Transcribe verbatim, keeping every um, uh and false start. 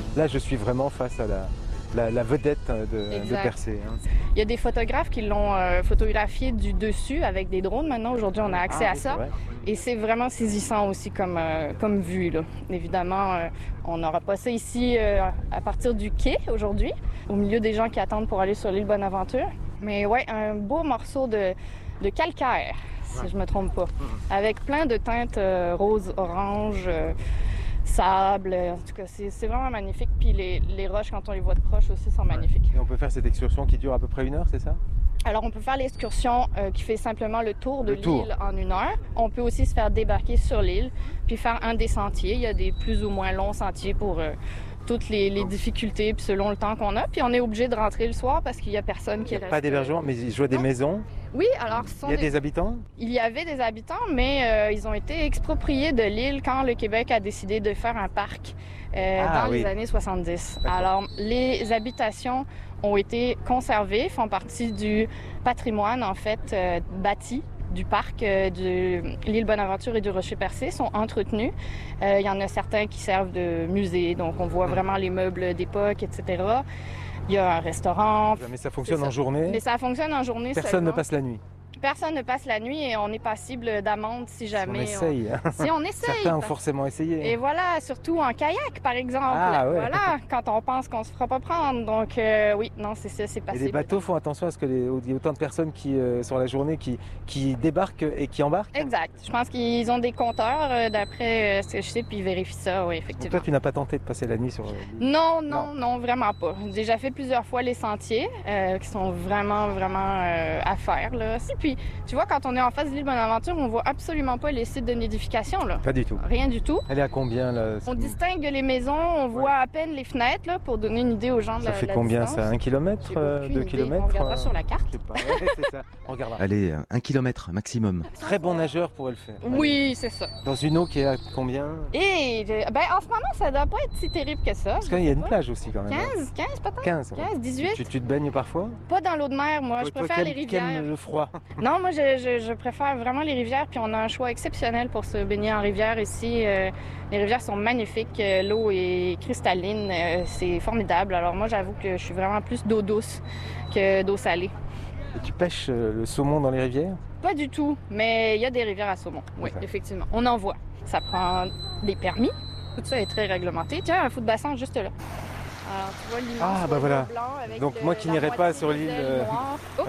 Là, je suis vraiment face à la, la, la vedette de, de Percé. Hein. Il y a des photographes qui l'ont euh, photographié du dessus avec des drones. Maintenant, aujourd'hui, on a accès ah, à oui, ça. Et c'est vraiment saisissant aussi comme, euh, comme vue. Là. Évidemment, euh, on n'aura pas ça ici euh, à partir du quai aujourd'hui, au milieu des gens qui attendent pour aller sur l'île Bonaventure. Mais ouais, un beau morceau de, de calcaire, si je me trompe pas, avec plein de teintes euh, rose, orange, euh, sable. En tout cas, c'est vraiment magnifique. Puis les, les roches, quand on les voit de proche aussi, sont magnifiques. Et on peut faire cette excursion qui dure à peu près une heure, c'est ça? Alors, on peut faire l'excursion euh, qui fait simplement le tour de l'île en une heure. On peut aussi se faire débarquer sur l'île, puis faire un des sentiers. Il y a des plus ou moins longs sentiers pour euh, toutes les, les difficultés, puis selon le temps qu'on a. Puis on est obligé de rentrer le soir parce qu'il n'y a personne qui reste. Il n'y a reste... pas d'hébergement, mais je vois des non. maisons. Oui, alors... Ce sont il y a des... des habitants? Il y avait des habitants, mais euh, ils ont été expropriés de l'île quand le Québec a décidé de faire un parc euh, ah, dans oui. les années soixante-dix. Alors, les habitations ont été conservées, font partie du patrimoine, en fait, euh, bâti du parc euh, de l'île Bonaventure et du Rocher Percé, sont entretenus. Euh, il y en a certains qui servent de musée, donc on voit vraiment les meubles d'époque, et cetera. Il y a un restaurant. Mais ça fonctionne en journée? Mais ça fonctionne en journée Personne seulement. ne passe la nuit? Personne ne passe la nuit et on est passible d'amende si jamais... Si on essaye. On... Si on essaye. Certains ont forcément essayé. Et voilà, surtout en kayak, par exemple. Ah, ouais. Voilà, quand on pense qu'on se fera pas prendre. Donc euh, oui, non, c'est ça, c'est passible. Et les bateaux font attention à ce qu'il y ait autant de personnes qui, euh, sur la journée qui, qui débarquent et qui embarquent? Exact. Je pense qu'ils ont des compteurs, euh, d'après euh, ce que je sais, puis ils vérifient ça, oui, effectivement. Donc toi, tu n'as pas tenté de passer la nuit sur l'île? Non, non, non, non, vraiment pas. J'ai déjà fait plusieurs fois les sentiers, euh, qui sont vraiment, vraiment euh, à faire, là. Et puis, tu vois, quand on est en face de l'île Bonaventure, on voit absolument pas les sites de nidification, là. Pas du tout. Rien du tout. Elle est à combien, là? On distingue les maisons, on voit ouais. à peine les fenêtres, là, pour donner une idée aux gens de ça la fait la combien, distance. ça? Un kilomètre? euh, Deux kilomètres? On regardera euh... sur la carte. Je sais pas, ouais, c'est ça. On regardera. Allez, un kilomètre maximum. Très bon nageur pourrait le faire. Oui, c'est ça. Dans une eau qui est à combien? Et, ben, en ce moment, ça doit pas être si terrible que ça. Parce qu'il y a une plage aussi, quand même. quinze, quinze peut-être? quinze, quinze, dix-huit. Tu, tu te baignes parfois? Pas dans l'eau de mer, moi. Je toi, préfère quel, les rivières. Quel le froid? Non, moi, je, je, je préfère vraiment les rivières. Puis on a un choix exceptionnel pour se baigner en rivière ici. Euh, les rivières sont magnifiques. Euh, L'eau est cristalline. Euh, c'est formidable. Alors moi, j'avoue que je suis vraiment plus d'eau douce que d'eau salée. Et tu pêches euh, le saumon dans les rivières? Pas du tout, mais il y a des rivières à saumon. Oui, okay. Effectivement. On en voit. Ça prend des permis. Tout ça est très réglementé. Tiens, un fou de bassin juste là. Alors, tu vois l'immense ah, bah voilà. blanc avec Donc le, moi qui n'irai pas sur l'île... Euh...